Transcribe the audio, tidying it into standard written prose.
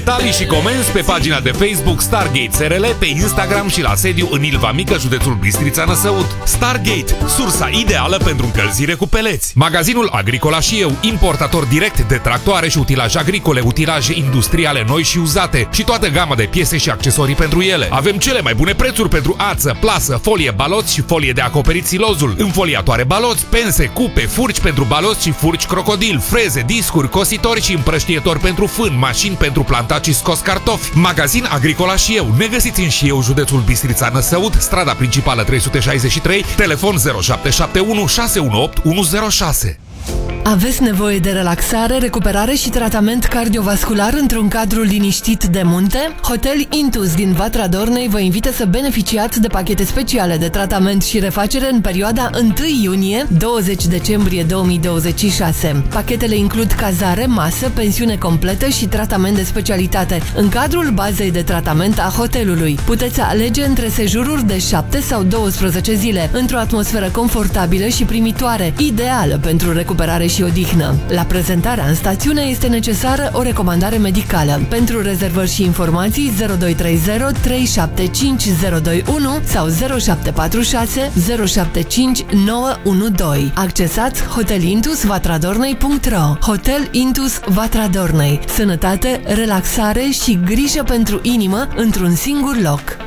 Detalii și comenzi pe pagina de Facebook Stargate SRL, pe Instagram și la sediu în Ilva Mică, județul Bistrița Năsăud. Stargate, sursa ideală pentru încălzire cu peleți. Magazinul Agricola și eu, importator direct de tractoare și utilaje agricole, utilaje industriale noi și uzate și toată gama de piese și accesorii pentru ele. Avem cele mai bune prețuri pentru ață, plasă, folie baloți și folie de acoperit silozul, înfoliatoare baloți, pense, cupe, furci pentru baloți și furci crocodil, freze, discuri, cositori și împrăștietori pentru fân, mașini pentru plantat și scos cartofi. Magazin Agricola și eu. Ne găsiți în Șieu, județul Bistrița Năsăud, strada principală 363, telefon 0771 618 106. Aveți nevoie de relaxare, recuperare și tratament cardiovascular într-un cadru liniștit de munte? Hotel Intus din Vatra Dornei vă invită să beneficiați de pachete speciale de tratament și refacere în perioada 1 iunie-20 decembrie 2026. Pachetele includ cazare, masă, pensiune completă și tratament de specialitate în cadrul bazei de tratament a hotelului. Puteți alege între sejururi de 7 sau 12 zile, într-o atmosferă confortabilă și primitoare, ideală pentru recuperare și odihnă. La prezentarea în stațiune este necesară o recomandare medicală. Pentru rezervări și informații 0230 375 021 sau 0746 075 912. Accesați hotelindusvatradornei.ro. Hotel Indus Vatra Dornei. Sănătate, relaxare și grijă pentru inimă într-un singur loc.